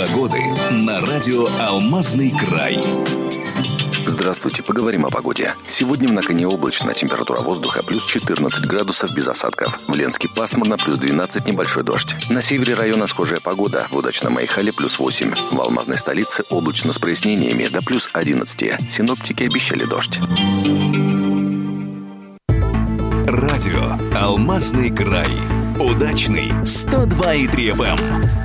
погоды на радио «Алмазный край». Здравствуйте, поговорим о погоде. Сегодня в Наконе облачно, температура воздуха плюс 14 градусов без осадков. В Ленске пасмурно, плюс 12, небольшой дождь. На севере района схожая погода, в Удачном Айхале плюс 8. В алмазной столице облачно с прояснениями до плюс 11. Синоптики обещали дождь. Радио «Алмазный край». Удачный 102,3 FM.